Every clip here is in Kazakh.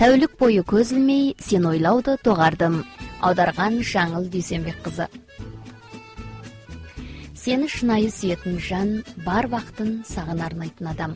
Тәулік бойы көз ілмей, сен ойлауды тоғардым. Аударған Жаңыл Дүйсенбек қызы. Сені шынайы сүйетін жан, бар бақытын саған арнайтын адам.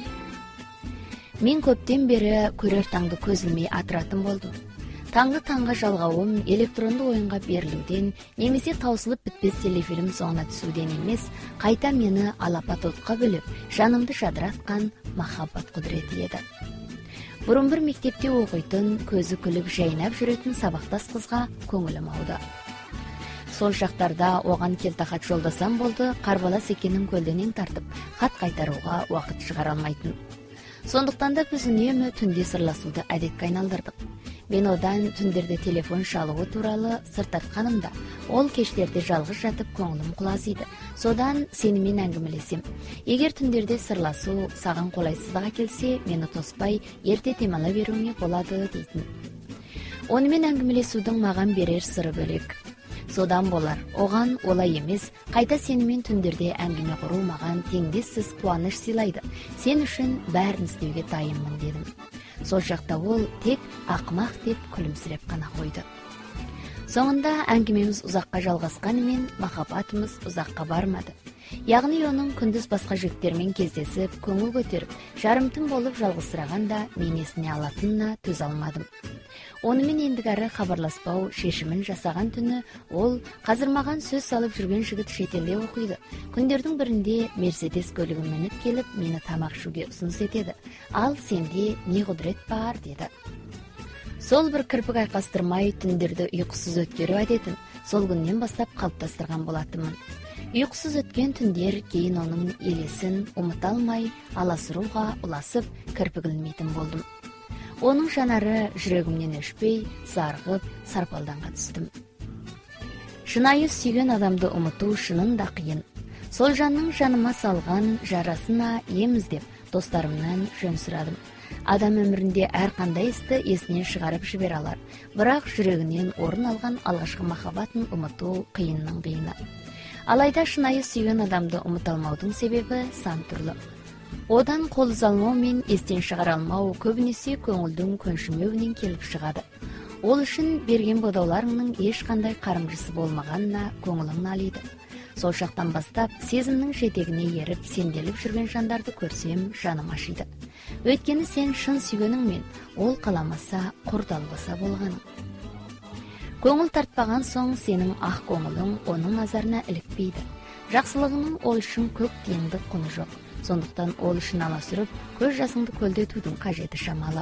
Мен көптен бері көрер таңды көз ілмей атыратын болдым. Таңғы таңға жалғауым электронды ойынға берілуден, немесе таусылып бітпес телефильм соңына түсуден емес, қайта мені алапат отқа бөліп, жанымды жадыратқан махаббат құдіреті еді. Бұрын бір мектепте оқитын, көзі күліп жайнап жүретін сабақтас қызға көңілім ауды. Сол шақтарда оған келтақат жолдасам болды, қарбалас екенін көлденең тартып, хат қайтаруға уақыт шығара алмайтын. Сондықтан да біз үнемі түнде сырласуды әдетке айналдырдық. Мен одан түндерде телефон шалуы туралы сыр тартқанымда, ол кештерде жалғыз жатып көңілім құлазиды. Содан сенімен әңгімелесем. Егер түндерде сырласу саған қолайсыздық келсе, мені тоспай ерте демала беруіңе болады дейтін. Онымен әңгімелесудің маған берер сыры бөлек. Содан болар, оған олай емес, қайта сенімен түндерде әңгіме құру маған теңдессіз қуаныш сыйлайды. Сен үшін бәрін істеуге дайынмын дедім. Сол жақта ол тек ақымақ деп күлімсіреп қана қойды. Соңында әңгімеміз ұзаққа жалғасқанымен, махаббатымыз ұзаққа бармады. Яғни оның күндіз басқа жігіттермен кездесіп, көңіл көтеріп, жарымтын болып жалғызсырағанда мен есіне алатынына төзе алмадым. Онымен ендігәрі хабарласпау шешімін жасаған түні, ол қазір маған сөз салып жүрген жігіт шетелде оқиды. Күндердің бірінде Мерседес көлігін мініп келіп, мені тамақ ішуге ұсыныс етеді. Ал сенде не құдірет бар, деді. Сол бір кірпік айқастырмай түндерді ұйқысыз өткеру әдетін сол күннен бастап қалыптастырған болатынмын. Ұйқысыз өткен түндер кейін оның елесін ұмыта алмай, аласыруға ұласып, кірпік ілмейтін болдым. Оның жанары жүрегімнен өшпей, сарғып, сарпалданға түстім. Шынайы сүйген адамды ұмыту шынында қиын. Сол жанның жаныма салған жарасына ем іздеп, достарымнан жөн сұрадым. Адам өмірінде әрқандай істі есінен шығарып жібере алар, бірақ жүрегінен орын алған алғашқы махаббатын ұмыту қиынның қиыны. Алайда шынайы сүйген адамды ұмыта алмаудың себебі сан түрлі. Одан қол үзе алмау мен естен шығара алмау көбінесе көңілдің көншімеуінен келіп шығады. Ол үшін берген бодауларыңның ешқандай қарымжысы болмағанына көңілің налиды. Сол шақтан бастап сезімнің жетегіне еріп сенделіп жүрген жандарды көрсем жаным ашиды. Өйткені сен шын сүйгеніңмен, ол қаламаса, құрдалбаса болғаның. Көңіл тартпаған соң сенің ақ көңілің оның назарына ілікпейді. Жақсылығының ол үшін көк тиынды құны жоқ. Сондықтан ол үшін ала сүріп, көз жасыңды көлдетудің қажеті шамалы.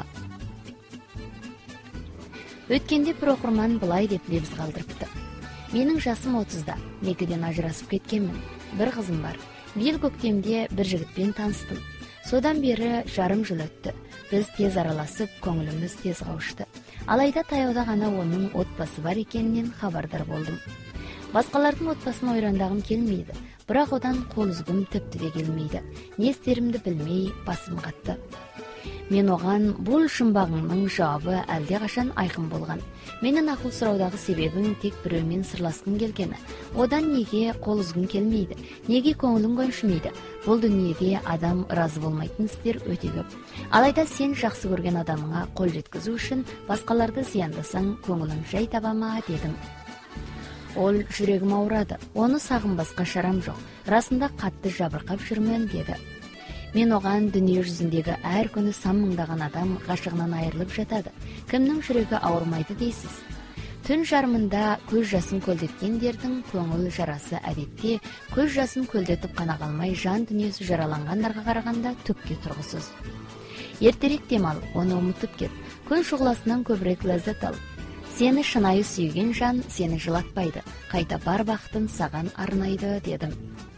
Өткенде бір оқырман былай деп лебіз қалдырыпты. Менің жасым 30-да, некеден ажырасып кеткенмін. Бір қызым бар. Биыл көктемде бір жігітпен таныстым. Содан бері жарым жыл өтті. Біз тез араласып, көңіліміз тез қауышты. Алайда таяуда ғана оның отбасы бар екенінен хабардар болдым. Басқалардың отбасын ойрандағым келмейді, бірақ одан қол үзгім тіпті де келмейді. Не істерімді білмей басым қатты. Мен оған бұл жұмбағыңның жауабы әлде қашан айқын болған. Менің ақыл сұраудағы себебім тек біреумен сырласқым келгені. Одан неге қол үзгім келмейді, неге көңілім көншімейді? Бұл дүниеде адам разы болмайтын істер өте көп. Алайда сен жақсы көрген адамыңа қол жеткізу үшін басқаларды зияндасаң көңілің жай таба ма, дедім. Ол жүрегім ауырады, оны сағынбасқа шарам жоқ. Расында қатты жабырқап жүрмін, деді. Мен оған дүние жүзіндегі әр күні сан мыңдаған адам ғашығынан айырылып жатады. Кімнің жүрегі ауырмайды дейсіз? Түн жарымында көз жасын көлдеткендердің көңіл жарасы әдетте көз жасын көлдетіп қана қалмай жан дүниесі жараланғандарға қарағанда түкке тұрғысыз. Ертерек демал, оны ұмытып кет. Күн шұғыласынан көбірек ләззат ал. Сені шынайы сүйген жан сені жылатпайды, қайта бар бақытын саған арнайды, дедім.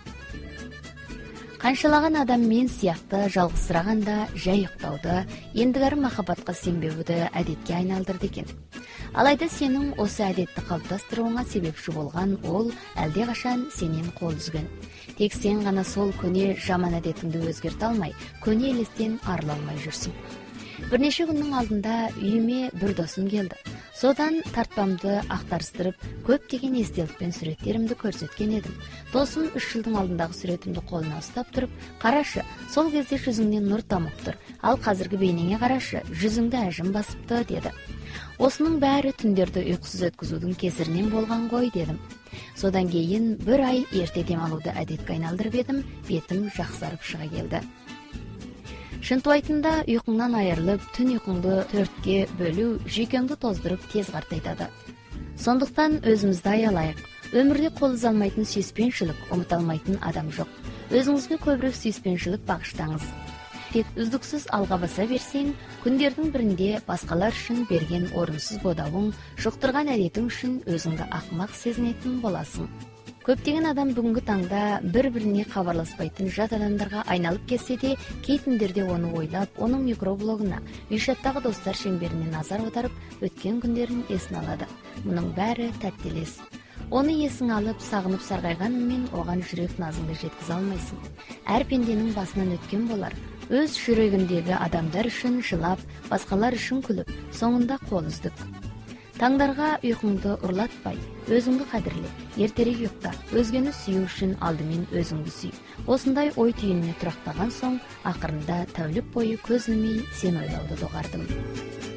Қаншалаған адам мен сияқты жалғызсырағанда жай ұйықтауды, ендігәрі махаббатқа сенбеуді әдетке айналдырды екен. Алайда сенің осы әдетті қалыптастыруыңа себепші болған ол әлде қашан сенен қол үзген. Тек сен ғана сол көне жаман әдетіңді өзгерте алмай, көне елестен арыла алмай жүрсің. Бірнеше күннің алдында үйіме бір досым келді. Содан тартпамды актарыстырып, көптөгөн эстеликпен сүрөттеримди көрсөткөн едим. Досум 3 жылдын алдындагы сүрөтүмдү колуна ұстап туруп, "Карашы, сол кезде жүзүңдөн нур тамыптыр. Ал азыркы бейнеңе карашы, жүзүңдө ажым басыпты" деди. Осунун баары түндөрдө уйкусуз өткүзүүдүн кесиринен болгон гой дедим. Содан кийин 1 ай эрте дем алууду адетке айналдырып едим, бетим жаксарып чыга келди. Шынтыбайтында уйкуңдан айырылып, түн уйкуңду 4-ке бөлүү жүйкөңдү тоздуруп тез картайтады. Сондуктан өзүбүздү аялайык. Өмүрдө кол уza алмайтын сүйүспенчилик, унута алмайтын адам жок. Өзүңүзгө көбүрөөк сүйүспенчилик багыштаңыз. Тек үздүксүз алга баса берсең, күндөрдүн биринде башкалар үчүн берген орунсуз бодобуң, жуктурган адетиң үчүн өзүңдү акмак сезинетін боласың. Көптөгөн адам бүгүнкү таңда бири-бирине кабарласпайтын жат адамдарга айналып кетсе де, кей түндөрдө ону ойлап, онун микроблогуна, үй шаттагы достор чемберине назар аударып, өткөн күндөрүн эсине алады. Мунун баары таттуу элес. Оны эсиңе алып, сагынып саргайганың оган жүрөк назыңды жеткизе алмайсың. Ар пенденин басынан өткөн болар. Өз жүрөгүндөгү адамдар үчүн жылап, башкалар үчүн күлүп, соңунда кол уздук. Таңдарга уйкуңду урлатпай, өзүңдү кадырла, эртерээк уйкта, өзгөнү сүйүү үчүн алдымен өзүңдү сүй. Осундай ой түйүнүнө турактаган соң, акырында тәулүк бою көз илмей сен ойлоуду догардым.